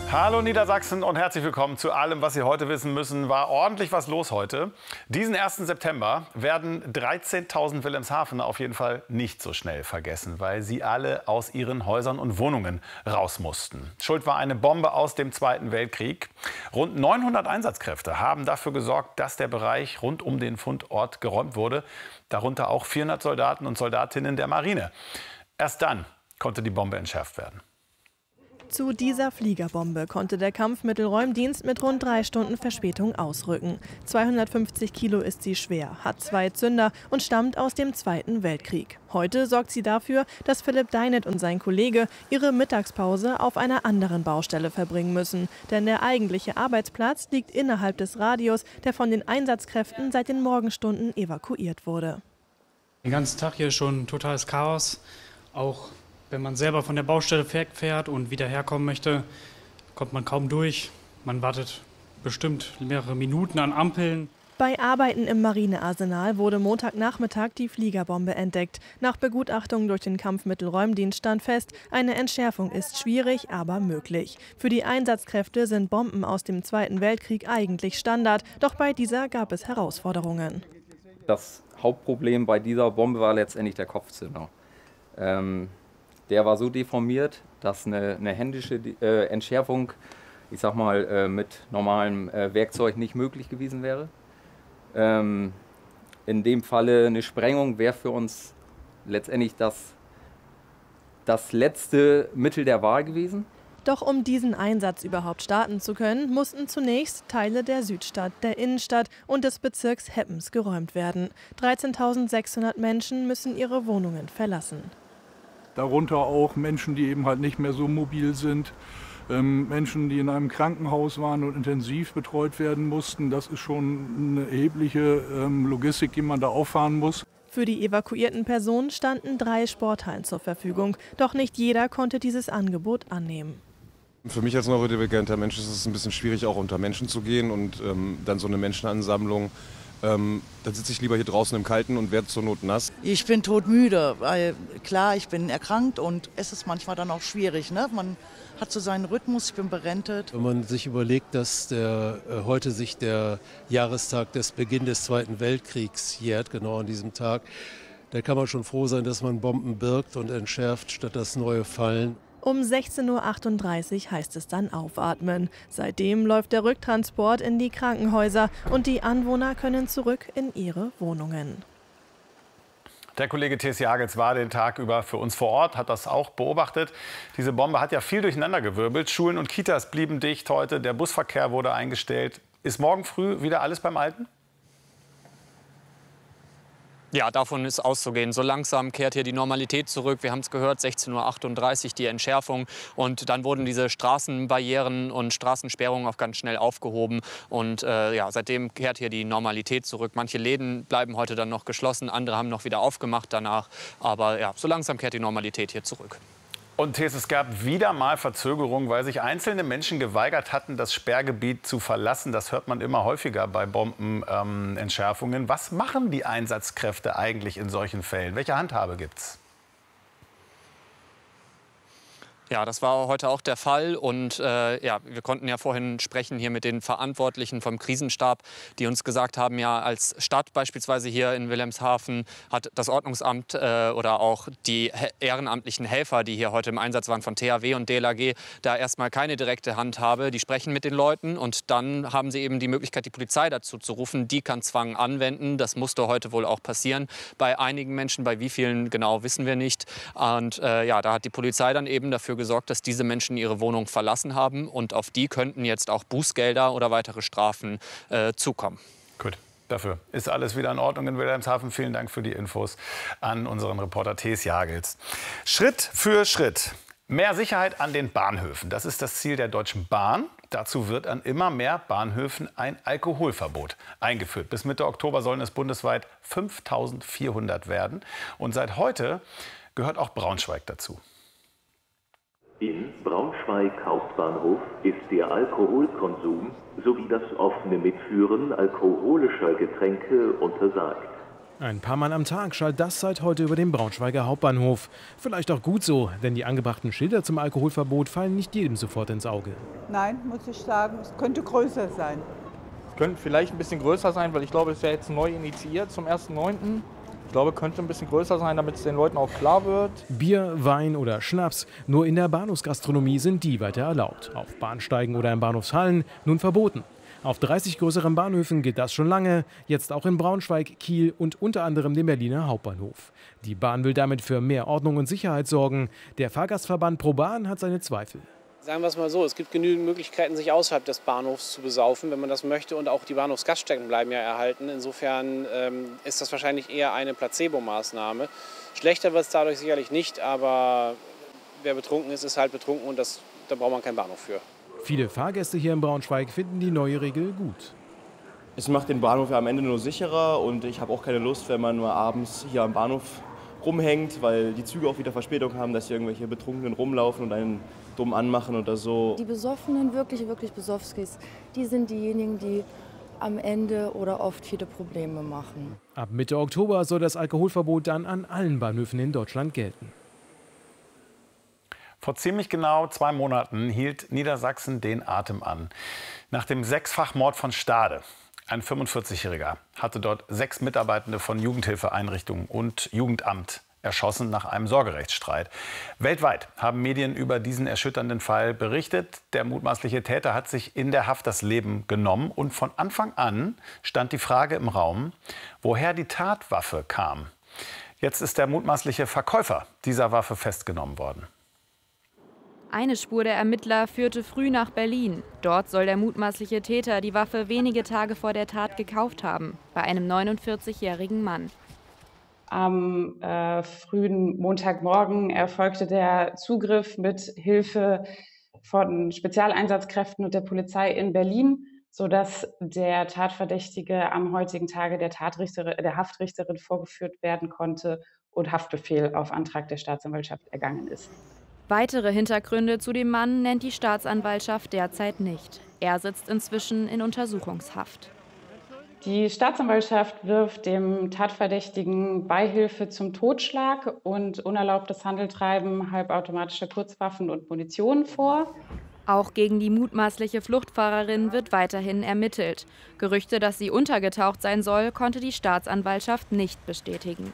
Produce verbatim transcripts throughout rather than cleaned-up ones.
Hallo Niedersachsen und herzlich willkommen zu allem, was Sie heute wissen müssen. War ordentlich was los heute. Diesen ersten September werden dreizehntausend Wilhelmshavener auf jeden Fall nicht so schnell vergessen, weil sie alle aus ihren Häusern und Wohnungen raus mussten. Schuld war eine Bombe aus dem Zweiten Weltkrieg. Rund neunhundert Einsatzkräfte haben dafür gesorgt, dass der Bereich rund um den Fundort geräumt wurde. Darunter auch vierhundert Soldaten und Soldatinnen der Marine. Erst dann konnte die Bombe entschärft werden. Zu dieser Fliegerbombe konnte der Kampfmittelräumdienst mit rund drei Stunden Verspätung ausrücken. zweihundertfünfzig Kilo ist sie schwer, hat zwei Zünder und stammt aus dem Zweiten Weltkrieg. Heute sorgt sie dafür, dass Philipp Deinet und sein Kollege ihre Mittagspause auf einer anderen Baustelle verbringen müssen. Denn der eigentliche Arbeitsplatz liegt innerhalb des Radius, der von den Einsatzkräften seit den Morgenstunden evakuiert wurde. Den ganzen Tag hier schon totales Chaos. Auch wenn man selber von der Baustelle wegfährt und wieder herkommen möchte, kommt man kaum durch. Man wartet bestimmt mehrere Minuten an Ampeln. Bei Arbeiten im Marinearsenal wurde Montagnachmittag die Fliegerbombe entdeckt. Nach Begutachtung durch den Kampfmittelräumdienst stand fest, eine Entschärfung ist schwierig, aber möglich. Für die Einsatzkräfte sind Bomben aus dem Zweiten Weltkrieg eigentlich Standard, doch bei dieser gab es Herausforderungen. Das Hauptproblem bei dieser Bombe war letztendlich der Kopfzünder. Ähm, Der war so deformiert, dass eine, eine händische äh, Entschärfung, ich sag mal, äh, mit normalem äh, Werkzeug nicht möglich gewesen wäre. Ähm, in dem Falle eine Sprengung wäre für uns letztendlich das, das letzte Mittel der Wahl gewesen. Doch um diesen Einsatz überhaupt starten zu können, mussten zunächst Teile der Südstadt, der Innenstadt und des Bezirks Heppens geräumt werden. dreizehntausendsechshundert Menschen müssen ihre Wohnungen verlassen. Darunter auch Menschen, die eben halt nicht mehr so mobil sind, ähm, Menschen, die in einem Krankenhaus waren und intensiv betreut werden mussten. Das ist schon eine erhebliche ähm, Logistik, die man da auffahren muss. Für die evakuierten Personen standen drei Sporthallen zur Verfügung. Doch nicht jeder konnte dieses Angebot annehmen. Für mich als neurodivergenter Mensch ist es ein bisschen schwierig, auch unter Menschen zu gehen und ähm, dann so eine Menschenansammlung. Ähm, dann sitze ich lieber hier draußen im Kalten und werde zur Not nass. Ich bin todmüde, weil klar, ich bin erkrankt und es ist manchmal dann auch schwierig. Ne? Man hat so seinen Rhythmus, ich bin berentet. Wenn man sich überlegt, dass der, äh, heute sich der Jahrestag des Beginn des Zweiten Weltkriegs jährt, genau an diesem Tag, da kann man schon froh sein, dass man Bomben birgt und entschärft, statt dass neue fallen. Um sechzehn Uhr achtunddreißig heißt es dann aufatmen. Seitdem läuft der Rücktransport in die Krankenhäuser und die Anwohner können zurück in ihre Wohnungen. Der Kollege T S Jagels war den Tag über für uns vor Ort, hat das auch beobachtet. Diese Bombe hat ja viel durcheinandergewirbelt. Schulen und Kitas blieben dicht heute, der Busverkehr wurde eingestellt. Ist morgen früh wieder alles beim Alten? Ja, davon ist auszugehen. So langsam kehrt hier die Normalität zurück. Wir haben es gehört, sechzehn Uhr achtunddreißig die Entschärfung. Und dann wurden diese Straßenbarrieren und Straßensperrungen auch ganz schnell aufgehoben. Und äh, ja, seitdem kehrt hier die Normalität zurück. Manche Läden bleiben heute dann noch geschlossen, andere haben noch wieder aufgemacht danach. Aber ja, so langsam kehrt die Normalität hier zurück. Und es gab wieder mal Verzögerungen, weil sich einzelne Menschen geweigert hatten, das Sperrgebiet zu verlassen. Das hört man immer häufiger bei Bombenentschärfungen. Ähm, Was machen die Einsatzkräfte eigentlich in solchen Fällen? Welche Handhabe gibt's? Ja, das war heute auch der Fall. Und äh, ja, wir konnten ja vorhin sprechen hier mit den Verantwortlichen vom Krisenstab, die uns gesagt haben, ja, als Stadt beispielsweise hier in Wilhelmshaven hat das Ordnungsamt äh, oder auch die ehrenamtlichen Helfer, die hier heute im Einsatz waren von T H W und D L R G, da erstmal keine direkte Handhabe. Die sprechen mit den Leuten und dann haben sie eben die Möglichkeit, die Polizei dazu zu rufen. Die kann Zwang anwenden. Das musste heute wohl auch passieren. Bei einigen Menschen, bei wie vielen genau, wissen wir nicht. Und äh, ja, da hat die Polizei dann eben dafür gesorgt, dass diese Menschen ihre Wohnung verlassen haben. Und auf die könnten jetzt auch Bußgelder oder weitere Strafen äh, zukommen. Gut, dafür ist alles wieder in Ordnung in Wilhelmshaven. Vielen Dank für die Infos an unseren Reporter T S Jagels. Schritt für Schritt. Mehr Sicherheit an den Bahnhöfen. Das ist das Ziel der Deutschen Bahn. Dazu wird an immer mehr Bahnhöfen ein Alkoholverbot eingeführt. Bis Mitte Oktober sollen es bundesweit fünftausendvierhundert werden. Und seit heute gehört auch Braunschweig dazu. In Braunschweig Hauptbahnhof ist der Alkoholkonsum sowie das offene Mitführen alkoholischer Getränke untersagt. Ein paar Mal am Tag schallt das seit heute über den Braunschweiger Hauptbahnhof. Vielleicht auch gut so, denn die angebrachten Schilder zum Alkoholverbot fallen nicht jedem sofort ins Auge. Nein, muss ich sagen, es könnte größer sein. Es könnte vielleicht ein bisschen größer sein, weil ich glaube, es ist ja jetzt neu initiiert zum ersten neunten Ich glaube, es könnte ein bisschen größer sein, damit es den Leuten auch klar wird. Bier, Wein oder Schnaps, nur in der Bahnhofsgastronomie sind die weiter erlaubt. Auf Bahnsteigen oder in Bahnhofshallen nun verboten. Auf dreißig größeren Bahnhöfen geht das schon lange, jetzt auch in Braunschweig, Kiel und unter anderem dem Berliner Hauptbahnhof. Die Bahn will damit für mehr Ordnung und Sicherheit sorgen. Der Fahrgastverband ProBahn hat seine Zweifel. Sagen wir es mal so, es gibt genügend Möglichkeiten, sich außerhalb des Bahnhofs zu besaufen, wenn man das möchte. Und auch die Bahnhofsgaststätten bleiben ja erhalten. Insofern ähm, ist das wahrscheinlich eher eine Placebo-Maßnahme. Schlechter wird es dadurch sicherlich nicht, aber wer betrunken ist, ist halt betrunken und das, da braucht man keinen Bahnhof für. Viele Fahrgäste hier in Braunschweig finden die neue Regel gut. Es macht den Bahnhof ja am Ende nur sicherer und ich habe auch keine Lust, wenn man nur abends hier am Bahnhof rumhängt, weil die Züge auch wieder Verspätung haben, dass hier irgendwelche Betrunkenen rumlaufen und einen dumm anmachen oder so. Die Besoffenen, wirklich, wirklich Besoffskis, die sind diejenigen, die am Ende oder oft viele Probleme machen. Ab Mitte Oktober soll das Alkoholverbot dann an allen Bahnhöfen in Deutschland gelten. Vor ziemlich genau zwei Monaten hielt Niedersachsen den Atem an. Nach dem Sechsfachmord von Stade. Ein fünfundvierzigjähriger hatte dort sechs Mitarbeitende von Jugendhilfeeinrichtungen und Jugendamt erschossen nach einem Sorgerechtsstreit. Weltweit haben Medien über diesen erschütternden Fall berichtet. Der mutmaßliche Täter hat sich in der Haft das Leben genommen. Und von Anfang an stand die Frage im Raum, woher die Tatwaffe kam. Jetzt ist der mutmaßliche Verkäufer dieser Waffe festgenommen worden. Eine Spur der Ermittler führte früh nach Berlin. Dort soll der mutmaßliche Täter die Waffe wenige Tage vor der Tat gekauft haben, bei einem neunundvierzigjährigen Mann. Am äh, frühen Montagmorgen erfolgte der Zugriff mit Hilfe von Spezialeinsatzkräften und der Polizei in Berlin, sodass der Tatverdächtige am heutigen Tage der, Tatrichterin, der Haftrichterin vorgeführt werden konnte und Haftbefehl auf Antrag der Staatsanwaltschaft ergangen ist. Weitere Hintergründe zu dem Mann nennt die Staatsanwaltschaft derzeit nicht. Er sitzt inzwischen in Untersuchungshaft. Die Staatsanwaltschaft wirft dem Tatverdächtigen Beihilfe zum Totschlag und unerlaubtes Handeltreiben halbautomatischer Kurzwaffen und Munition vor. Auch gegen die mutmaßliche Fluchtfahrerin wird weiterhin ermittelt. Gerüchte, dass sie untergetaucht sein soll, konnte die Staatsanwaltschaft nicht bestätigen.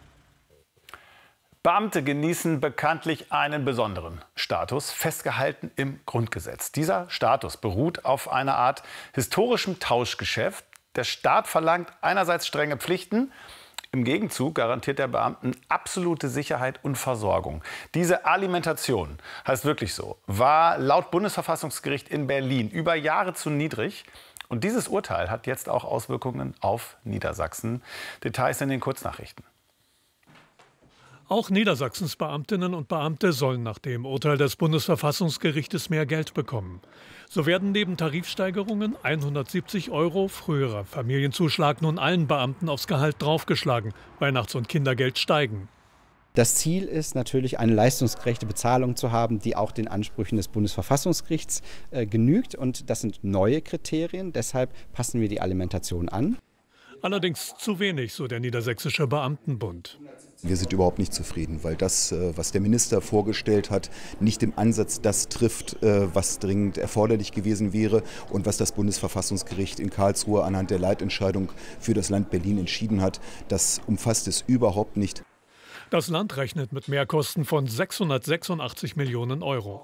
Beamte genießen bekanntlich einen besonderen Status, festgehalten im Grundgesetz. Dieser Status beruht auf einer Art historischem Tauschgeschäft. Der Staat verlangt einerseits strenge Pflichten, im Gegenzug garantiert der Beamten absolute Sicherheit und Versorgung. Diese Alimentation, heißt wirklich so, war laut Bundesverfassungsgericht in Berlin über Jahre zu niedrig. Und dieses Urteil hat jetzt auch Auswirkungen auf Niedersachsen. Details in den Kurznachrichten. Auch Niedersachsens Beamtinnen und Beamte sollen nach dem Urteil des Bundesverfassungsgerichtes mehr Geld bekommen. So werden neben Tarifsteigerungen hundertsiebzig Euro früherer Familienzuschlag nun allen Beamten aufs Gehalt draufgeschlagen. Weihnachts- und Kindergeld steigen. Das Ziel ist natürlich, eine leistungsgerechte Bezahlung zu haben, die auch den Ansprüchen des Bundesverfassungsgerichts äh, genügt. Und das sind neue Kriterien, deshalb passen wir die Alimentation an. Allerdings zu wenig, so der Niedersächsische Beamtenbund. Wir sind überhaupt nicht zufrieden, weil das, was der Minister vorgestellt hat, nicht im Ansatz das trifft, was dringend erforderlich gewesen wäre und was das Bundesverfassungsgericht in Karlsruhe anhand der Leitentscheidung für das Land Berlin entschieden hat. Das umfasst es überhaupt nicht. Das Land rechnet mit Mehrkosten von sechshundertsechsundachtzig Millionen Euro.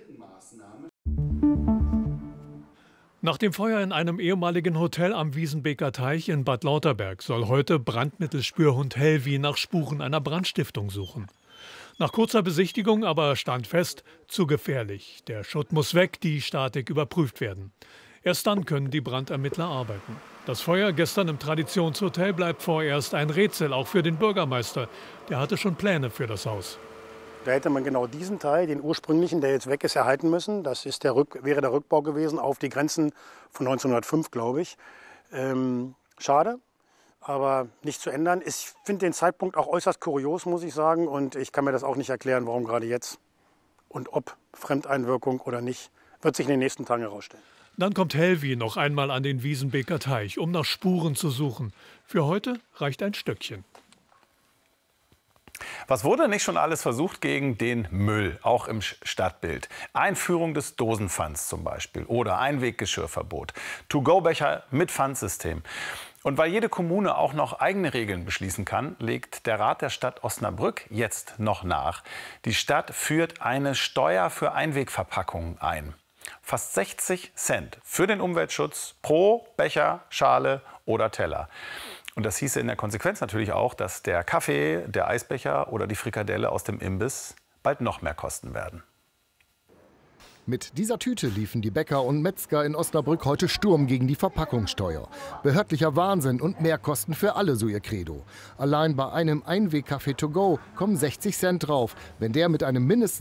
Nach dem Feuer in einem ehemaligen Hotel am Wiesenbeker Teich in Bad Lauterberg soll heute Brandmittelspürhund Helvi nach Spuren einer Brandstiftung suchen. Nach kurzer Besichtigung aber stand fest, zu gefährlich. Der Schutt muss weg, die Statik überprüft werden. Erst dann können die Brandermittler arbeiten. Das Feuer gestern im Traditionshotel bleibt vorerst ein Rätsel, auch für den Bürgermeister. Der hatte schon Pläne für das Haus. Da hätte man genau diesen Teil, den ursprünglichen, der jetzt weg ist, erhalten müssen. Das ist der Rück, wäre der Rückbau gewesen auf die Grenzen von neunzehnhundertfünf, glaube ich. Ähm, schade, aber nicht zu ändern. Ich finde den Zeitpunkt auch äußerst kurios, muss ich sagen. Und ich kann mir das auch nicht erklären, warum gerade jetzt. Und ob Fremdeinwirkung oder nicht, wird sich in den nächsten Tagen herausstellen. Dann kommt Helvi noch einmal an den Wiesenbeker Teich, um nach Spuren zu suchen. Für heute reicht ein Stöckchen. Was wurde nicht schon alles versucht gegen den Müll, auch im Stadtbild? Einführung des Dosenpfands zum Beispiel oder Einweggeschirrverbot, To-Go-Becher mit Pfandsystem. Und weil jede Kommune auch noch eigene Regeln beschließen kann, legt der Rat der Stadt Osnabrück jetzt noch nach. Die Stadt führt eine Steuer für Einwegverpackungen ein. Fast sechzig Cent für den Umweltschutz pro Becher, Schale oder Teller. Und das hieße in der Konsequenz natürlich auch, dass der Kaffee, der Eisbecher oder die Frikadelle aus dem Imbiss bald noch mehr kosten werden. Mit dieser Tüte liefen die Bäcker und Metzger in Osnabrück heute Sturm gegen die Verpackungssteuer. Behördlicher Wahnsinn und Mehrkosten für alle, so ihr Credo. Allein bei einem Einwegkaffee to go kommen sechzig Cent drauf, wenn der mit einem mindestens